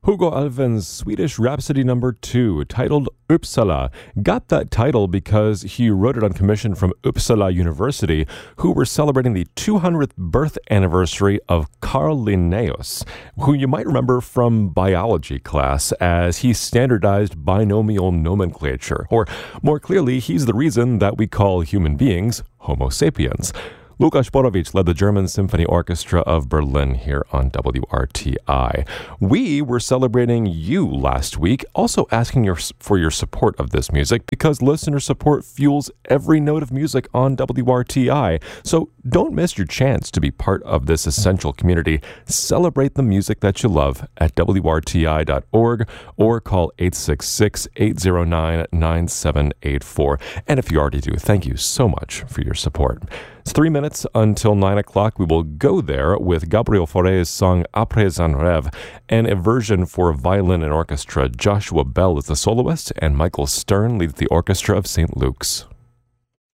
Hugo Alfvén's Swedish Rhapsody No. 2, titled Uppsala, got that title because he wrote it on commission from Uppsala University, who were celebrating the 200th birth anniversary of Carl Linnaeus, who you might remember from biology class as he standardized binomial nomenclature, or more clearly, he's the reason that we call human beings Homo sapiens. Lukas Borowicz led the German Symphony Orchestra of Berlin here on WRTI. We were celebrating you last week, also asking for your support of this music because listener support fuels every note of music on WRTI. So don't miss your chance to be part of this essential community. Celebrate the music that you love at WRTI.org or call 866-809-9784. And if you already do, thank you so much for your support. It's 3 minutes until 9 o'clock. We will go there with Gabriel Fauré's song Après un rêve and a version for violin and orchestra. Joshua Bell is the soloist and Michael Stern leads the orchestra of St. Luke's.